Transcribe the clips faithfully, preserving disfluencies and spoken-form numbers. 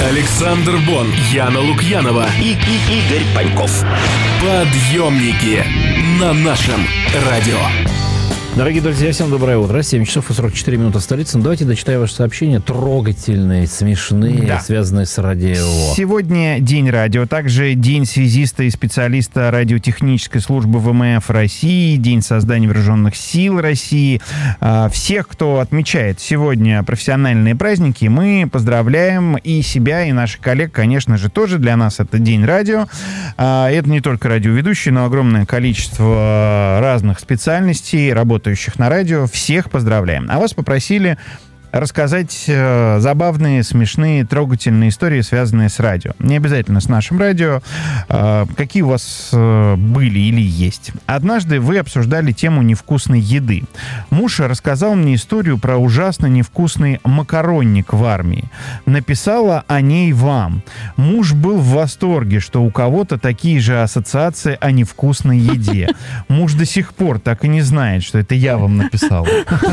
Александр Бон, Яна Лукьянова и, и Игорь Паньков. Подъемники на нашем радио. Дорогие друзья, всем доброе утро. семь часов и сорок четыре минуты в столице. Ну, давайте дочитаю ваши сообщения. Трогательные, смешные, да. связанные с радио. Сегодня День радио. Также День связиста и специалиста радиотехнической службы ВМФ России. День создания вооруженных сил России. Всех, кто отмечает сегодня профессиональные праздники, мы поздравляем и себя, и наших коллег. Конечно же, тоже для нас это День радио. Это не только радиоведущие, но огромное количество разных специальностей, работающих на радио. Всех поздравляем. А вас попросили рассказать э, забавные, смешные, трогательные истории, связанные с радио. Не обязательно с нашим радио. Э, какие у вас э, были или есть. Однажды вы обсуждали тему невкусной еды. Муж рассказал мне историю про ужасно невкусный макаронник в армии. Написала о ней вам. Муж был в восторге, что у кого-то такие же ассоциации о невкусной еде. Муж до сих пор так и не знает, что это я вам написал.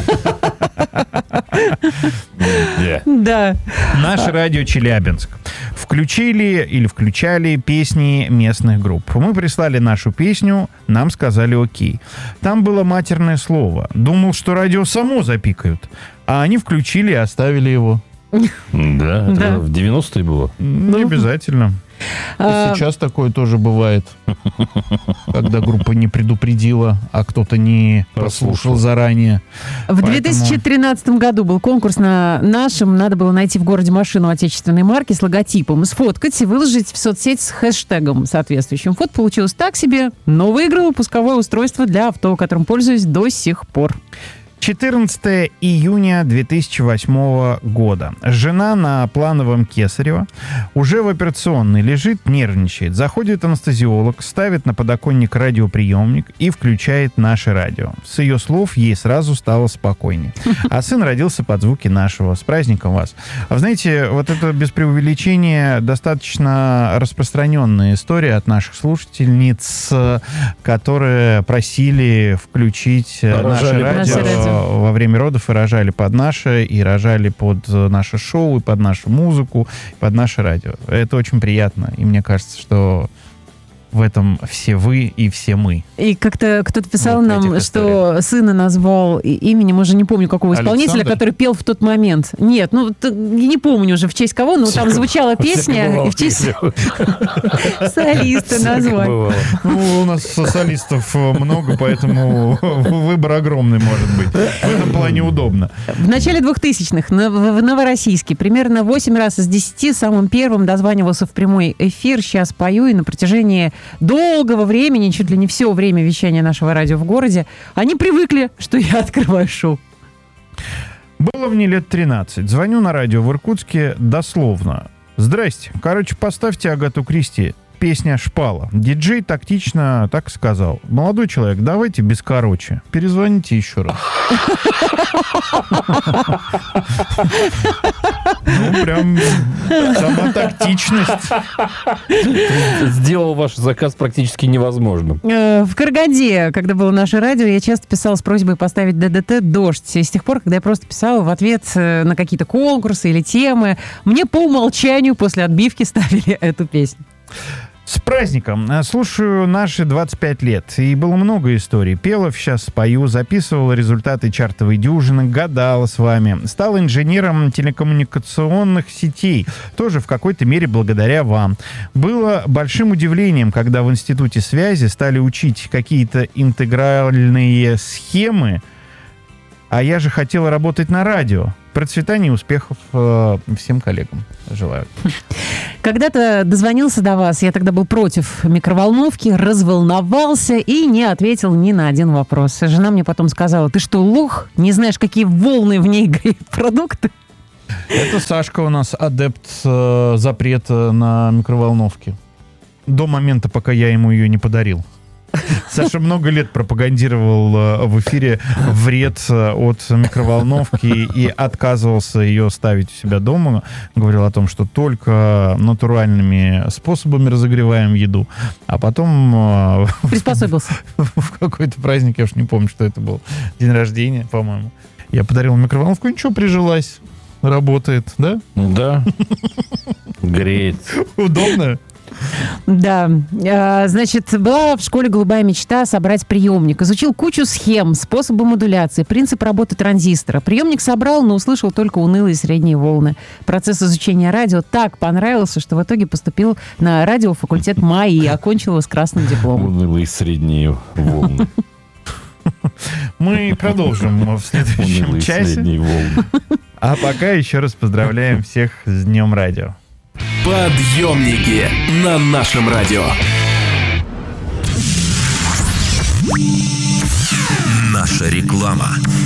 Да. Наше радио Челябинск. Включили или включали песни местных групп. Мы прислали нашу песню, нам сказали окей. Там было матерное слово. Думал, что радио само запикают. А они включили и оставили его. Да, это да. В девяностые было. Не обязательно. А... Сейчас такое тоже бывает. Когда группа не предупредила, а кто-то не прослушал заранее. В Поэтому... две тысячи тринадцатом году был конкурс на нашем. Надо было найти в городе машину отечественной марки с логотипом, сфоткать и выложить в соцсеть с хэштегом соответствующим. Фото получилось так себе, но выиграло пусковое устройство для авто, которым пользуюсь до сих пор. четырнадцатого июня две тысячи восьмого года. Жена на плановом Кесарево уже в операционной лежит, нервничает. Заходит анестезиолог, ставит на подоконник радиоприемник и включает наше радио. С ее слов ей сразу стало спокойнее. А сын родился под звуки нашего. С праздником вас. А знаете, вот это без преувеличения достаточно распространенная история от наших слушательниц, которые просили включить наше радио во время родов и рожали под наше, и рожали под наше шоу, и под нашу музыку, и под наше радио. Это очень приятно, и мне кажется, что в этом все вы и все мы. И как-то кто-то писал вот нам, что сына назвал именем, уже не помню, какого исполнителя, Александр? Который пел в тот момент. Нет, ну, я не помню уже в честь кого, но там звучала песня, и в честь солиста назвали. Ну, у нас солистов много, поэтому выбор огромный может быть. В этом плане удобно. В начале двухтысячных в Новороссийске примерно восемь раз из десяти самым первым дозванивался в прямой эфир. Сейчас пою, и на протяжении долгого времени, чуть ли не все время вещания нашего радио в городе, они привыкли, что я открываю шоу. Было мне лет тринадцать. Звоню на радио в Иркутске дословно. Здрасте. Короче, поставьте Агату Кристи. Песня «Шпала». Диджей тактично так сказал. Молодой человек, давайте без короче. Перезвоните еще раз. Ну, прям сама тактичность. Сделал ваш заказ практически невозможным. В Караганде, когда было наше радио, я часто писала с просьбой поставить ДДТ «Дождь». И с тех пор, когда я просто писала в ответ на какие-то конкурсы или темы, мне по умолчанию после отбивки ставили эту песню. С праздником! Слушаю наши двадцать пять лет, и было много историй. Пела, сейчас спою, записывала результаты чартовой дюжины, гадала с вами. Стала инженером телекоммуникационных сетей, тоже в какой-то мере благодаря вам. Было большим удивлением, когда в Институте связи стали учить какие-то интегральные схемы, а я же хотела работать на радио. Процветания и успехов э, всем коллегам желаю. Когда-то дозвонился до вас, я тогда был против микроволновки, разволновался и не ответил ни на один вопрос. Жена мне потом сказала: ты что, лох? Не знаешь, какие волны в ней греют продукты? Это Сашка у нас адепт э, запрета на микроволновки. До момента, пока я ему ее не подарил. Саша много лет пропагандировал в эфире вред от микроволновки и отказывался ее ставить у себя дома. Говорил о том, что только натуральными способами разогреваем еду. А потом... Приспособился. В какой-то праздник, я уж не помню, что это был. День рождения, по-моему. Я подарил микроволновку, ничего, прижилась. Работает, да? Да. Греет. Удобно? Да, А, значит, была в школе голубая мечта собрать приемник. Изучил кучу схем, способы модуляции, принцип работы транзистора. Приемник собрал, но услышал только унылые средние волны. Процесс изучения радио так понравился, что в итоге поступил на радиофакультет МАИ и окончил его с красным дипломом. Унылые средние волны. Мы продолжим в следующем Унылые часе. средние волны. А пока еще раз поздравляем всех с Днем радио. Подъемники на нашем радио. Наша реклама.